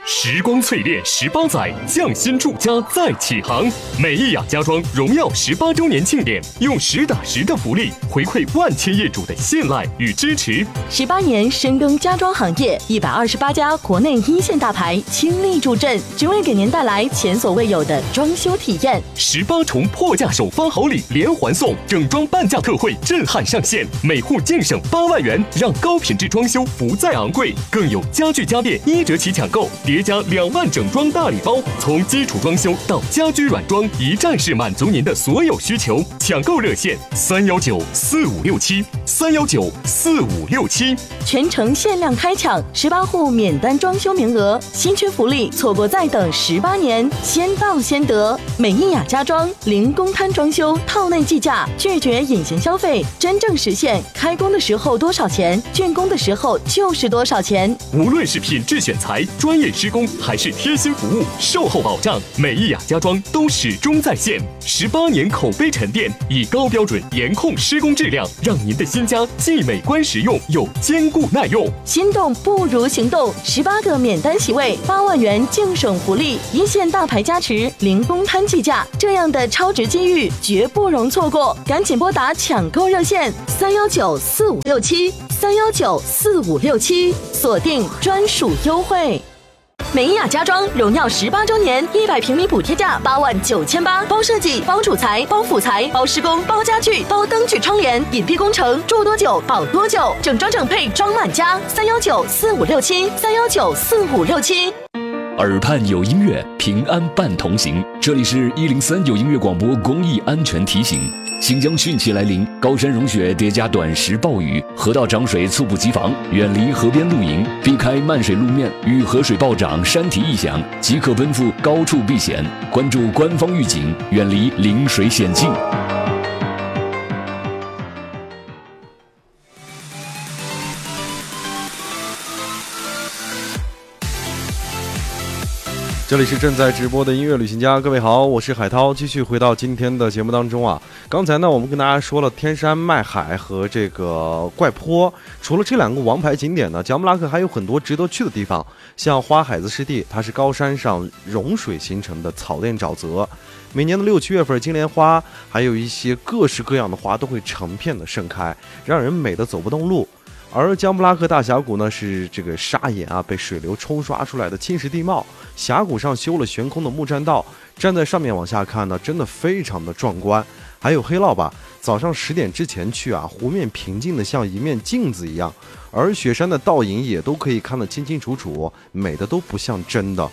时光淬炼18载，匠心铸家再起航。美意雅家装荣耀18周年庆典，用实打实的福利回馈万千业主的信赖与支持。 18年深耕家装行业，128家国内一线大牌倾力助阵，只为给您带来前所未有的装修体验。 18重破价首发好礼连环送，整装半价特惠震撼上线，每户净省8万元，让高品质装修不再昂贵。更有家具家电1折起抢购，叠加2万整装大礼包，从基础装修到家居软装，一站式满足您的所有需求。抢购热线3194567，3194567， 全程限量开抢18户免单装修名额，新缺福利，错过再等18年，先到先得。美意雅家装零公摊装修，套内计价，拒绝隐形消费，真正实现开工的时候多少钱，竣工的时候就是多少钱。 无论是品质选材、专业施工，还是贴心服务、售后保障，美意雅家装都始终在线。18年口碑沉淀，以高标准严控施工质量，让您的新家既美观实用又坚固耐用。 心动不如行动，18个免单席位，8万元净省福利，一线大牌加持，零公摊计价，这样的超值机遇绝不容错过，赶紧拨打抢购热线3194567，3194567，锁定专属优惠。美意雅家装荣耀18周年，100平米补贴价8万9800，包设计、包主材、包辅材、包施工、包家具、包灯具窗帘，隐蔽工程，住多久保多久，整装整配装满家，3194567，3194567。 耳畔有音乐，平安伴同行。这里是103有音乐广播公益安全提醒。新疆汛期来临，高山融雪叠加短时暴雨，河道涨水猝不及防，远离河边露营，避开漫水路面与河水暴涨、山体异响，即可奔赴高处避险。关注官方预警，远离临水险境。 这里是正在直播的音乐旅行家，各位好，我是海涛，继续回到今天的节目当中啊。刚才呢，我们跟大家说了天山麦海和这个怪坡，除了这2个王牌景点呢，姜母拉克还有很多值得去的地方，像花海子湿地，它是高山上融水形成的草甸沼泽，每年的6、7月份，金莲花还有一些各式各样的花都会成片的盛开，让人美得走不动路。而姜母拉克大峡谷呢，是这个砂岩啊被水流冲刷出来的侵蚀地貌，峡谷上修了悬空的木栈道，站在上面往下看呢，真的非常的壮观。还有黑涝吧，早上10点之前去啊，湖面平静的像一面镜子一样，而雪山的倒影也都可以看得清清楚楚，美的都不像真的。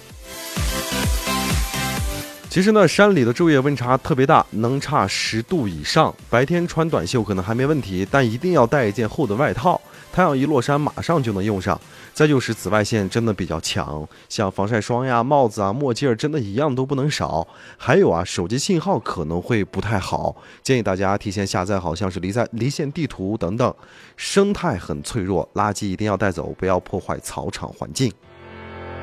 其实呢，山里的昼夜温差特别大，能差10度以上，白天穿短袖可能还没问题，但一定要带一件厚的外套，太阳一落山马上就能用上。再就是紫外线真的比较强，像防晒霜呀、帽子啊、墨镜真的一样都不能少。还有啊，手机信号可能会不太好，建议大家提前下载好像是离线地图等等。生态很脆弱，垃圾一定要带走，不要破坏草场环境。